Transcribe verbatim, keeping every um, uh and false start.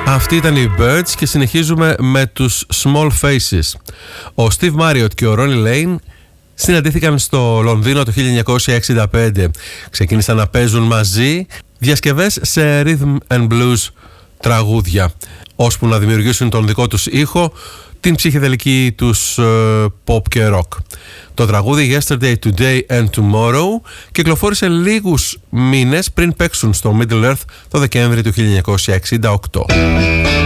Αυτοί ήταν οι Birds και συνεχίζουμε με τους Small Faces. Ο Steve Marriott και ο Ronnie Lane συναντήθηκαν στο Λονδίνο το χίλια εννιακόσια εξήντα πέντε. Ξεκίνησαν να παίζουν μαζί διασκευές σε rhythm and blues τραγούδια, ώσπου να δημιουργήσουν τον δικό τους ήχο, την ψυχεδελική τους uh, pop και rock. Το τραγούδι Yesterday, Today and Tomorrow κυκλοφόρησε λίγους μήνες πριν παίξουν στο Middle Earth το Δεκέμβρη του χίλια εννιακόσια εξήντα οκτώ.